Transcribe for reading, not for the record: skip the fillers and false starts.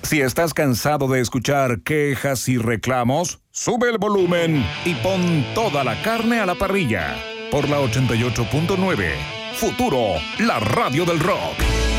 Si estás cansado de escuchar quejas y reclamos, sube el volumen y pon toda la carne a la parrilla. Por la 88.9, Futuro, la radio del rock.